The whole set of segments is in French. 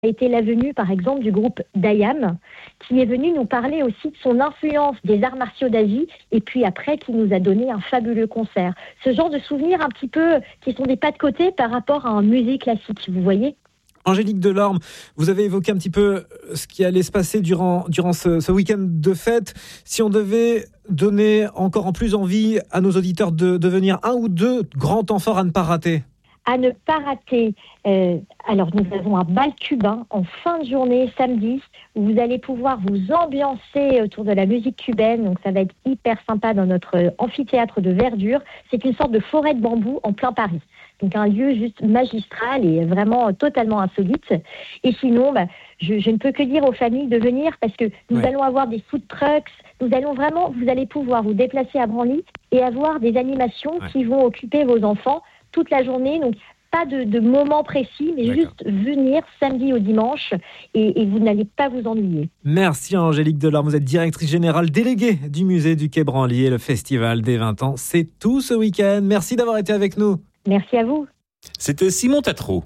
a été la venue, par exemple, du groupe Dayam, qui est venu nous parler aussi de son influence des arts martiaux d'Asie, et puis après, qui nous a donné un fabuleux concert. Ce genre de souvenirs un petit peu, qui sont des pas de côté par rapport à une musique classique, vous voyez ? Angélique Delorme, vous avez évoqué un petit peu ce qui allait se passer durant ce week-end de fête. Si on devait donner encore en plus envie à nos auditeurs de devenir un ou deux grands temps forts à ne pas rater. À ne pas rater. Alors, nous avons un bal cubain en fin de journée, samedi, où vous allez pouvoir vous ambiancer autour de la musique cubaine. Donc, ça va être hyper sympa dans notre amphithéâtre de verdure. C'est une sorte de forêt de bambou en plein Paris. Donc, un lieu juste magistral et vraiment totalement insolite. Et sinon, je ne peux que dire aux familles de venir parce que nous allons avoir des food trucks. Vous allez pouvoir vous déplacer à Branly et avoir des animations qui vont occuper vos enfants toute la journée, donc pas de moment précis, mais juste venir samedi au dimanche et vous n'allez pas vous ennuyer. Merci Angélique Delorme, vous êtes directrice générale déléguée du musée du Quai Branly et le festival des 20 ans. C'est tout ce week-end. Merci d'avoir été avec nous. Merci à vous. C'était Simon Tatro.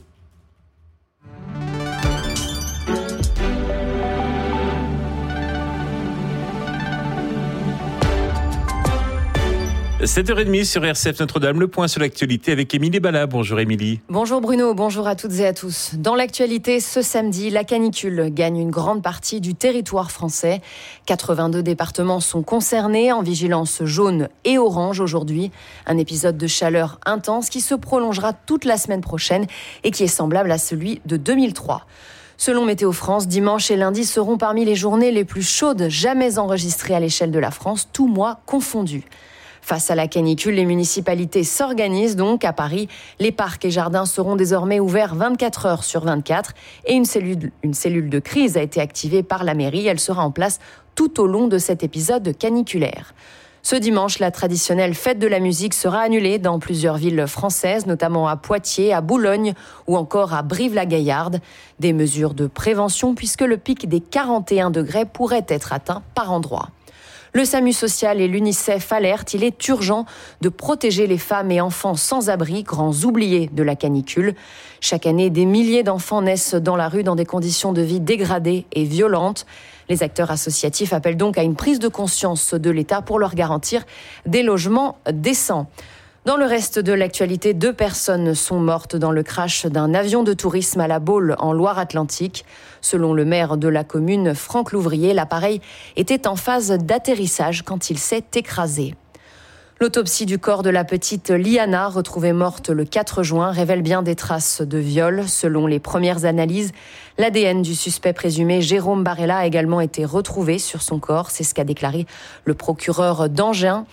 « 7h30 sur RCF Notre-Dame, le point sur l'actualité avec Émilie Bala. Bonjour Émilie. Bonjour Bruno, bonjour à toutes et à tous. Dans l'actualité, ce samedi, la canicule gagne une grande partie du territoire français. 82 départements sont concernés en vigilance jaune et orange aujourd'hui. Un épisode de chaleur intense qui se prolongera toute la semaine prochaine et qui est semblable à celui de 2003. Selon Météo France, dimanche et lundi seront parmi les journées les plus chaudes jamais enregistrées à l'échelle de la France, tous mois confondus. Face à la canicule, les municipalités s'organisent donc. À Paris, les parcs et jardins seront désormais ouverts 24 heures sur 24 et une cellule de crise a été activée par la mairie. Elle sera en place tout au long de cet épisode caniculaire. Ce dimanche, la traditionnelle fête de la musique sera annulée dans plusieurs villes françaises, notamment à Poitiers, à Boulogne ou encore à Brive-la-Gaillarde. Des mesures de prévention puisque le pic des 41 degrés pourrait être atteint par endroits. Le SAMU social et l'UNICEF alertent, il est urgent de protéger les femmes et enfants sans abri, grands oubliés de la canicule. Chaque année, des milliers d'enfants naissent dans la rue dans des conditions de vie dégradées et violentes. Les acteurs associatifs appellent donc à une prise de conscience de l'État pour leur garantir des logements décents. Dans le reste de l'actualité, 2 personnes sont mortes dans le crash d'un avion de tourisme à La Baule en Loire-Atlantique. Selon le maire de la commune, Franck Louvrier, l'appareil était en phase d'atterrissage quand il s'est écrasé. L'autopsie du corps de la petite Liana, retrouvée morte le 4 juin, révèle bien des traces de viol. Selon les premières analyses, l'ADN du suspect présumé Jérôme Barella a également été retrouvé sur son corps. C'est ce qu'a déclaré le procureur d'Agen,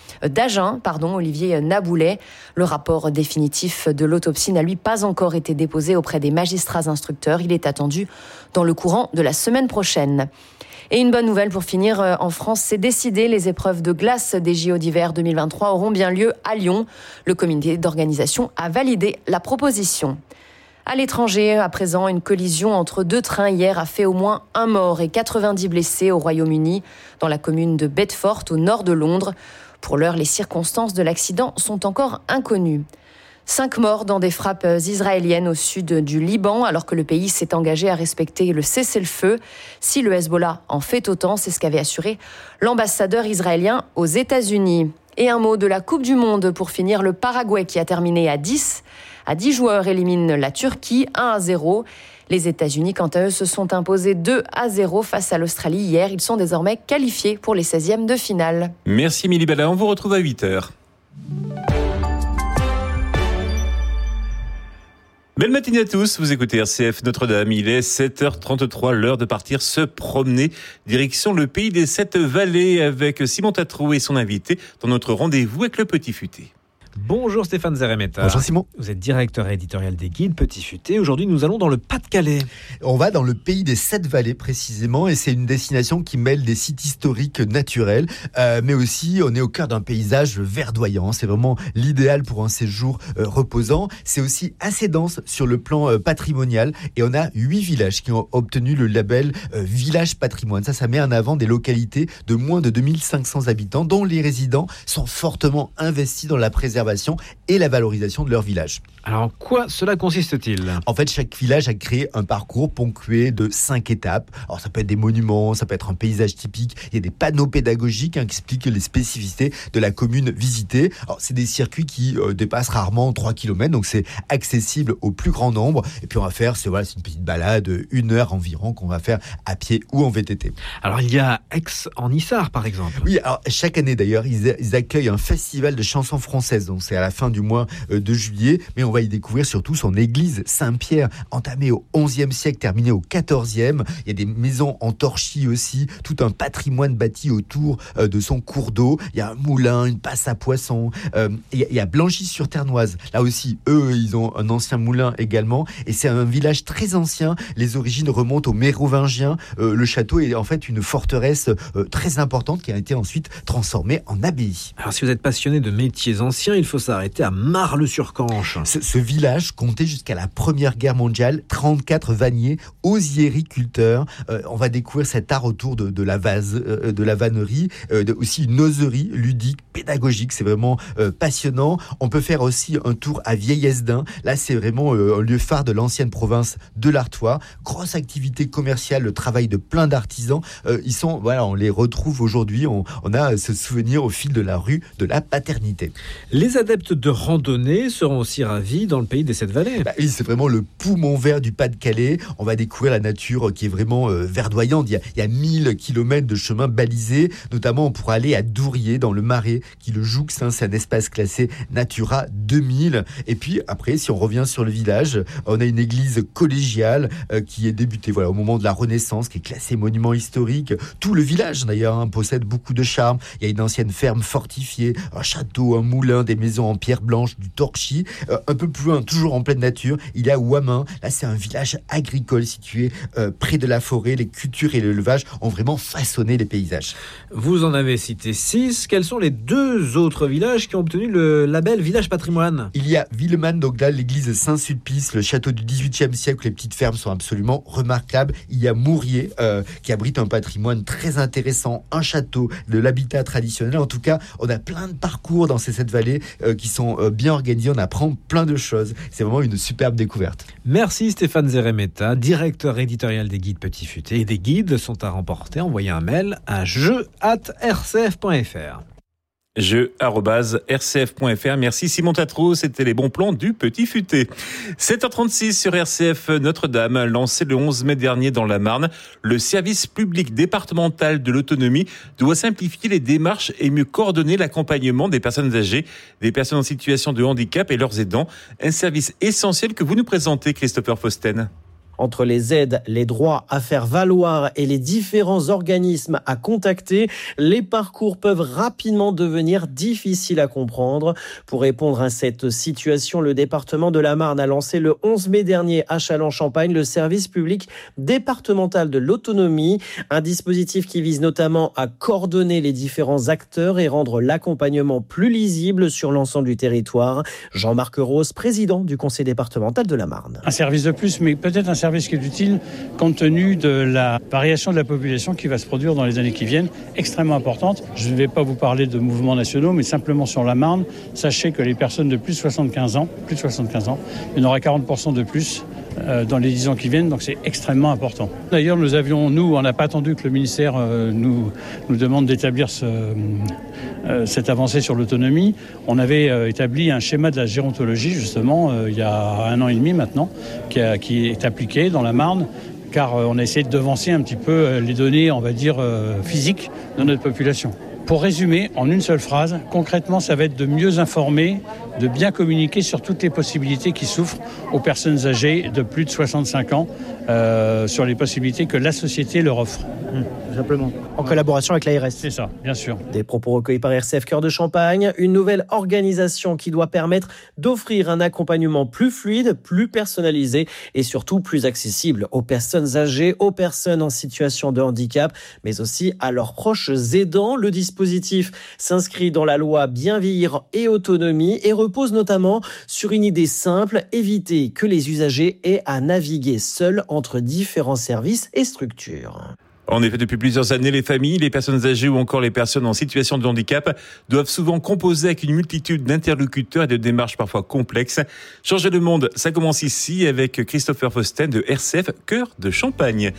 Olivier Naboulet. Le rapport définitif de l'autopsie n'a lui pas encore été déposé auprès des magistrats instructeurs. Il est attendu dans le courant de la semaine prochaine. Et une bonne nouvelle pour finir, en France, c'est décidé, les épreuves de glace des JO d'hiver 2023 auront bien lieu à Lyon. Le comité d'organisation a validé la proposition. À l'étranger, à présent, une collision entre 2 trains hier a fait au moins 1 mort et 90 blessés au Royaume-Uni, dans la commune de Bedford, au nord de Londres. Pour l'heure, les circonstances de l'accident sont encore inconnues. 5 morts dans des frappes israéliennes au sud du Liban, alors que le pays s'est engagé à respecter le cessez-le-feu. Si le Hezbollah en fait autant, c'est ce qu'avait assuré l'ambassadeur israélien aux États-Unis. Et un mot de la Coupe du Monde pour finir, le Paraguay qui a terminé à 10 joueurs élimine la Turquie 1-0. Les États-Unis, quant à eux, se sont imposés 2-0 face à l'Australie hier. Ils sont désormais qualifiés pour les 16e de finale. Merci Émilie Bala, on vous retrouve à 8h. Belle matinée à tous, vous écoutez RCF Notre-Dame, il est 7h33, l'heure de partir se promener, direction le pays des 7 vallées avec Simon Tatro et son invité dans notre rendez-vous avec le Petit Futé. Bonjour Stéphane Zeremeta. Bonjour Simon. Vous êtes directeur éditorial des guides Petit Futé. Aujourd'hui, nous allons dans le Pas-de-Calais. On va dans le pays des 7 vallées précisément, et c'est une destination qui mêle des sites historiques naturels, mais aussi on est au cœur d'un paysage verdoyant. C'est vraiment l'idéal pour un séjour reposant. C'est aussi assez dense sur le plan patrimonial, et on a 8 villages qui ont obtenu le label Village Patrimoine. Ça met en avant des localités de moins de 2500 habitants dont les résidents sont fortement investis dans la préservation et la valorisation de leur village. Alors, en quoi cela consiste-t-il ? En fait, chaque village a créé un parcours ponctué de 5 étapes. Alors, ça peut être des monuments, ça peut être un paysage typique. Il y a des panneaux pédagogiques qui expliquent les spécificités de la commune visitée. Alors, c'est des circuits qui dépassent rarement 3 km, donc c'est accessible au plus grand nombre. Et puis, on va faire, c'est une petite balade, 1 heure environ, qu'on va faire à pied ou en VTT. Alors, il y a Aix en Isère, par exemple. Oui, alors chaque année d'ailleurs, ils accueillent un festival de chansons françaises. Donc c'est à la fin du mois de juillet. Mais on va y découvrir surtout son église Saint-Pierre, entamée au XIe siècle, terminée au XIVe. Il y a des maisons en torchis aussi, tout un patrimoine bâti autour de son cours d'eau. Il y a un moulin, une passe à poissons. Il y a Blanchy-sur-Ternoise. Là aussi, eux, ils ont un ancien moulin également. Et c'est un village très ancien. Les origines remontent aux Mérovingiens. Le château est en fait une forteresse très importante qui a été ensuite transformée en abbaye. Alors, si vous êtes passionné de métiers anciens, il faut s'arrêter à Marle-sur-Canche. Ce village comptait jusqu'à la Première Guerre mondiale 34 vanniers, osiericulteurs. On va découvrir cet art autour de la vannerie, aussi une oserie ludique, pédagogique. C'est vraiment passionnant. On peut faire aussi un tour à Vieillesdin. Là, c'est vraiment un lieu phare de l'ancienne province de l'Artois. Grosse activité commerciale, le travail de plein d'artisans. On les retrouve aujourd'hui. On a ce souvenir au fil de la rue de la Paternité. Les adeptes de randonnée seront aussi ravis dans le pays des 7 vallées. Oui, c'est vraiment le poumon vert du Pas-de-Calais. On va découvrir la nature qui est vraiment verdoyante. Il y a 1000 km de chemins balisés. Notamment, on pourra aller à Dourier, dans le Marais, qui le jouxte. C'est un espace classé Natura 2000. Et puis, après, si on revient sur le village, on a une église collégiale qui est débutée au moment de la Renaissance, qui est classée monument historique. Tout le village, d'ailleurs, possède beaucoup de charme. Il y a une ancienne ferme fortifiée, un château, un moulin, des maisons en pierre blanche, du torchis. Un peu plus loin, toujours en pleine nature, il y a Ouamin. Là, c'est un village agricole situé près de la forêt. Les cultures et l'élevage ont vraiment façonné les paysages. Vous en avez cité 6. Quels sont les 2 autres villages qui ont obtenu le label Village Patrimoine ? Il y a Villeman, donc là, l'église Saint-Sulpice, le château du XVIIIe siècle, où les petites fermes sont absolument remarquables. Il y a Mourier, qui abrite un patrimoine très intéressant, un château, de l'habitat traditionnel. En tout cas, on a plein de parcours dans ces 7 vallées qui sont bien organisés. On apprend plein de choses. C'est vraiment une superbe découverte. Merci Stéphane Zeremeta, directeur éditorial des Guides Petit Futé. Et des guides sont à remporter. Envoyez un mail à jeu@rcf.fr. jeu@rcf.fr. Merci Simon Tatro, c'était les bons plans du Petit Futé. 7h36 sur RCF Notre-Dame, lancé le 11 mai dernier dans la Marne, le service public départemental de l'autonomie doit simplifier les démarches et mieux coordonner l'accompagnement des personnes âgées, des personnes en situation de handicap et leurs aidants. Un service essentiel que vous nous présentez, Christopher Fausten. Entre les aides, les droits à faire valoir et les différents organismes à contacter, les parcours peuvent rapidement devenir difficiles à comprendre. Pour répondre à cette situation, le département de la Marne a lancé le 11 mai dernier à Châlons-Champagne le service public départemental de l'autonomie, un dispositif qui vise notamment à coordonner les différents acteurs et rendre l'accompagnement plus lisible sur l'ensemble du territoire. Jean-Marc Rose, président du conseil départemental de la Marne. Un service de plus, mais peut-être un service qui est utile compte tenu de la variation de la population qui va se produire dans les années qui viennent, extrêmement importante. Je ne vais pas vous parler de mouvements nationaux, mais simplement sur la Marne, sachez que les personnes de plus de 75 ans, il y en aura 40% de plus dans les 10 ans qui viennent, donc c'est extrêmement important. D'ailleurs, on n'a pas attendu que le ministère nous demande d'établir cette avancée sur l'autonomie. On avait établi un schéma de la gérontologie, justement, il y a 1 an et demi maintenant, qui est appliqué dans la Marne, car on a essayé de devancer un petit peu les données, on va dire, physiques de notre population. Pour résumer, en une seule phrase, concrètement, ça va être de mieux informer, de bien communiquer sur toutes les possibilités qui s'offrent aux personnes âgées de plus de 65 ans, sur les possibilités que la société leur offre. Simplement. En collaboration avec l'ARS. C'est ça, bien sûr. Des propos recueillis par RCF Cœur de Champagne, une nouvelle organisation qui doit permettre d'offrir un accompagnement plus fluide, plus personnalisé et surtout plus accessible aux personnes âgées, aux personnes en situation de handicap, mais aussi à leurs proches aidants. Le dispositif s'inscrit dans la loi Bien vieillir et autonomie et repose notamment sur une idée simple, éviter que les usagers aient à naviguer seuls entre différents services et structures. En effet, depuis plusieurs années, les familles, les personnes âgées ou encore les personnes en situation de handicap doivent souvent composer avec une multitude d'interlocuteurs et de démarches parfois complexes. Changer le monde, ça commence ici avec Christopher Fausten de RCF Cœur de Champagne.